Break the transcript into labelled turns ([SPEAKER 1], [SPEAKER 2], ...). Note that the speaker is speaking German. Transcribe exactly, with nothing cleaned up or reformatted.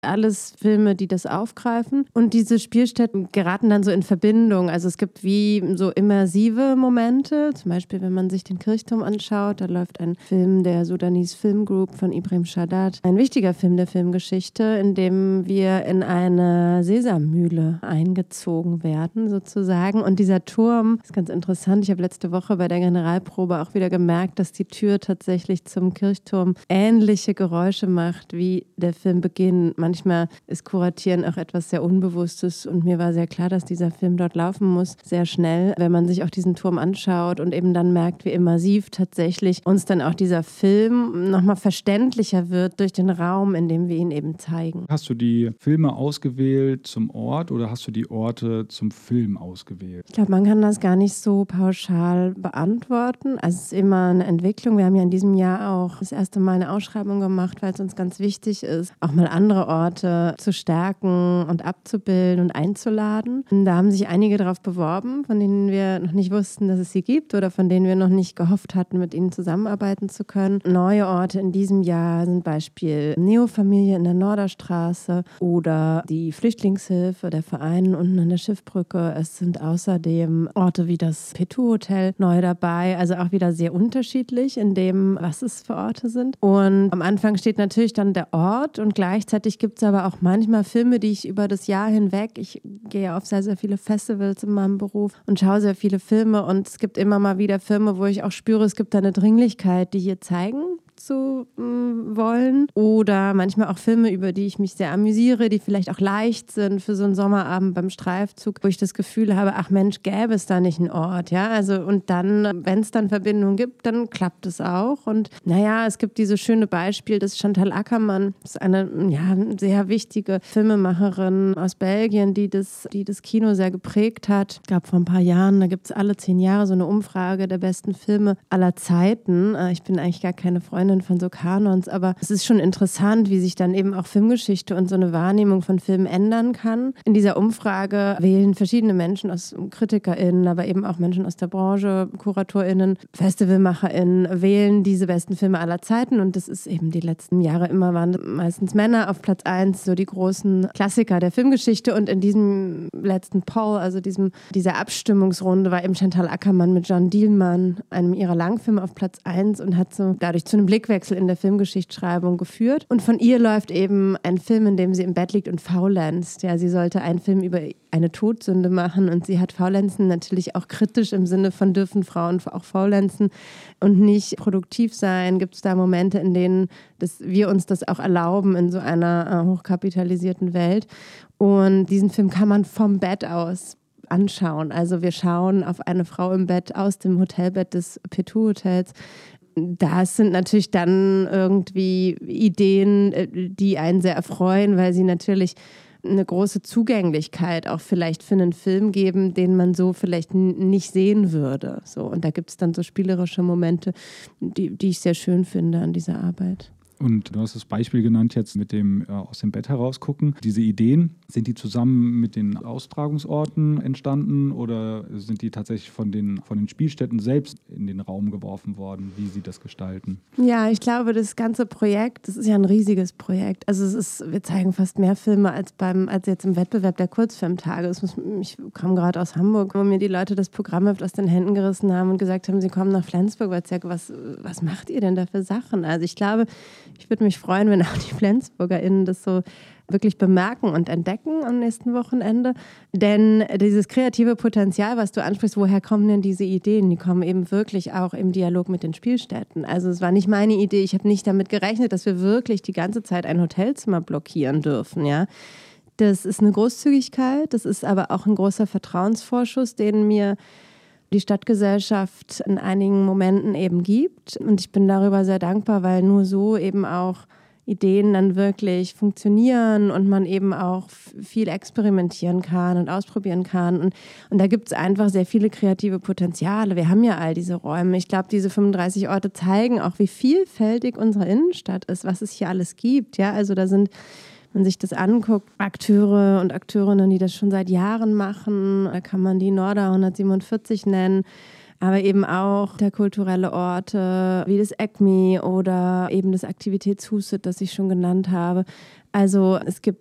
[SPEAKER 1] Alles Filme, die das aufgreifen. Und diese Spielstätten geraten dann so in Verbindung. Also es gibt wie so immersive Momente. Zum Beispiel, wenn man sich den Kirchturm anschaut, da läuft ein Film der Sudanese Film Group von Ibrahim Shaddad. Ein wichtiger Film der Filmgeschichte, in dem wir in eine Sesammühle eingezogen werden, sozusagen. Und dieser Turm ist ganz interessant. Ich habe letzte Woche bei der Generalprobe auch wieder gemerkt, dass die Tür tatsächlich zum Kirchturm ähnliche Geräusche macht, wie der Film beginnt. Manchmal ist Kuratieren auch etwas sehr Unbewusstes und mir war sehr klar, dass dieser Film dort laufen muss, sehr schnell, wenn man sich auch diesen Turm anschaut und eben dann merkt, wie immersiv tatsächlich uns dann auch dieser Film nochmal verständlicher wird durch den Raum, in dem wir ihn eben zeigen.
[SPEAKER 2] Hast du die Filme ausgewählt zum Ort oder hast du die Orte zum Film ausgewählt?
[SPEAKER 1] Ich glaube, man kann das gar nicht so pauschal beantworten. Also es ist immer eine Entwicklung. Wir haben ja in diesem Jahr auch das erste Mal eine Ausschreibung gemacht, weil es uns ganz wichtig ist, auch mal andere Orte zu stärken und abzubilden und einzuladen. Da haben sich einige darauf beworben, von denen wir noch nicht wussten, dass es sie gibt oder von denen wir noch nicht gehofft hatten, mit ihnen zusammenarbeiten zu können. Neue Orte in diesem Jahr sind Beispiel Neofamilie in der Norderstraße oder die Flüchtlingshilfe, der Verein unten an der Schiffbrücke. Es sind außerdem Orte wie das Petou Hotel neu dabei, also auch wieder sehr unterschiedlich in dem, was es für Orte sind. Und am Anfang steht natürlich dann der Ort und gleichzeitig gibt es aber auch manchmal Filme, die ich über das Jahr hinweg, ich gehe auf sehr, sehr viele Festivals in meinem Beruf und schaue sehr viele Filme und es gibt immer mal wieder Filme, wo ich auch spüre, es gibt da eine Dringlichkeit, die hier zeigen zu mh, wollen. Oder manchmal auch Filme, über die ich mich sehr amüsiere, die vielleicht auch leicht sind für so einen Sommerabend beim Streifzug, wo ich das Gefühl habe, ach Mensch, gäbe es da nicht einen Ort, ja, also und dann, wenn es dann Verbindungen gibt, dann klappt es auch und naja, es gibt dieses schöne Beispiel, das Chantal Akerman, das ist eine, ja, sehr wichtige Filmemacherin aus Belgien, die das, die das Kino sehr geprägt hat. Es gab vor ein paar Jahren, da gibt es alle zehn Jahre so eine Umfrage der besten Filme aller Zeiten. Ich bin eigentlich gar keine Freundin von so Kanons, aber es ist schon interessant, wie sich dann eben auch Filmgeschichte und so eine Wahrnehmung von Filmen ändern kann. In dieser Umfrage wählen verschiedene Menschen aus KritikerInnen, aber eben auch Menschen aus der Branche, KuratorInnen, FestivalmacherInnen, wählen diese besten Filme aller Zeiten und das ist eben die letzten Jahre immer waren meistens Männer auf Platz eins, so die großen Klassiker der Filmgeschichte und in diesem letzten Poll, also diesem, dieser Abstimmungsrunde war eben Chantal Akerman mit John Dielmann, einem ihrer Langfilme auf Platz eins und hat so dadurch zu einem Blickwechsel in der Filmgeschichtsschreibung geführt. Und von ihr läuft eben ein Film, in dem sie im Bett liegt und faulenzt. Ja, sie sollte einen Film über eine Todsünde machen und sie hat Faulenzen natürlich auch kritisch im Sinne von, dürfen Frauen auch faulenzen und nicht produktiv sein? Gibt es da Momente, in denen das, wir uns das auch erlauben in so einer äh, hochkapitalisierten Welt? Und diesen Film kann man vom Bett aus anschauen. Also wir schauen auf eine Frau im Bett aus dem Hotelbett des Petou Hotels. Das sind natürlich dann irgendwie Ideen, die einen sehr erfreuen, weil sie natürlich eine große Zugänglichkeit auch vielleicht für einen Film geben, den man so vielleicht n- nicht sehen würde. So, und da gibt es dann so spielerische Momente, die, die ich sehr schön finde an dieser Arbeit.
[SPEAKER 2] Und du hast das Beispiel genannt jetzt mit dem äh, aus dem Bett herausgucken. Diese Ideen, sind die zusammen mit den Austragungsorten entstanden oder sind die tatsächlich von den, von den Spielstätten selbst in den Raum geworfen worden, wie sie das gestalten?
[SPEAKER 1] Ja, ich glaube, das ganze Projekt, das ist ja ein riesiges Projekt. Also es ist, wir zeigen fast mehr Filme als beim, als jetzt im Wettbewerb der Kurzfilmtage. Es muss, ich kam gerade aus Hamburg, wo mir die Leute das Programm aus den Händen gerissen haben und gesagt haben, sie kommen nach Flensburg, weil ich sage, was, was macht ihr denn da für Sachen? Also ich glaube, ich würde mich freuen, wenn auch die FlensburgerInnen das so wirklich bemerken und entdecken am nächsten Wochenende. Denn dieses kreative Potenzial, was du ansprichst, woher kommen denn diese Ideen? Die kommen eben wirklich auch im Dialog mit den Spielstätten. Also es war nicht meine Idee, ich habe nicht damit gerechnet, dass wir wirklich die ganze Zeit ein Hotelzimmer blockieren dürfen, ja. Das ist eine Großzügigkeit, das ist aber auch ein großer Vertrauensvorschuss, den mir die Stadtgesellschaft in einigen Momenten eben gibt. Und ich bin darüber sehr dankbar, weil nur so eben auch Ideen dann wirklich funktionieren und man eben auch viel experimentieren kann und ausprobieren kann. Und, und da gibt es einfach sehr viele kreative Potenziale. Wir haben ja all diese Räume. Ich glaube, diese fünfunddreißig Orte zeigen auch, wie vielfältig unsere Innenstadt ist, was es hier alles gibt. Ja, also da sind, wenn man sich das anguckt, Akteure und Akteurinnen, die das schon seit Jahren machen. Da kann man die Norda hundertsiebenundvierzig nennen. aber eben auch interkulturelle Orte wie das E C M I oder eben das Aktivitätshuset, das ich schon genannt habe. Also es gibt